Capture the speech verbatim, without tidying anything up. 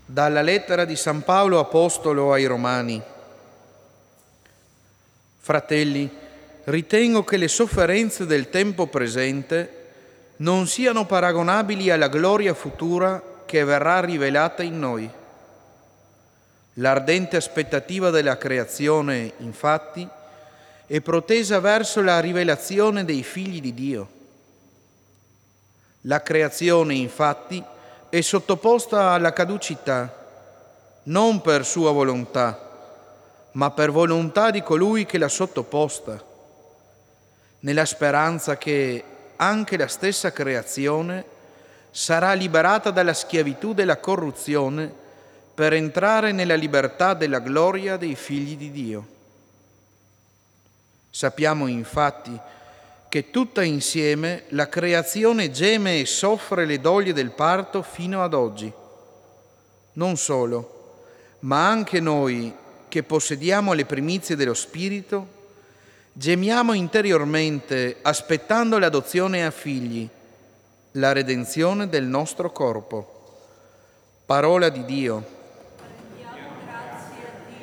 Dalla lettera di San Paolo Apostolo ai Romani. Fratelli, ritengo che le sofferenze del tempo presente non siano paragonabili alla gloria futura che verrà rivelata in noi. L'ardente aspettativa della creazione, infatti, è protesa verso la rivelazione dei figli di Dio. La creazione, infatti, è sottoposta alla caducità, non per sua volontà, ma per volontà di colui che l'ha sottoposta, nella speranza che anche la stessa creazione sarà liberata dalla schiavitù della corruzione per entrare nella libertà della gloria dei figli di Dio. Sappiamo infatti che tutta insieme la creazione geme e soffre le doglie del parto fino ad oggi. Non solo, ma anche noi che possediamo le primizie dello Spirito, gemiamo interiormente aspettando l'adozione a figli, la redenzione del nostro corpo. Parola di Dio.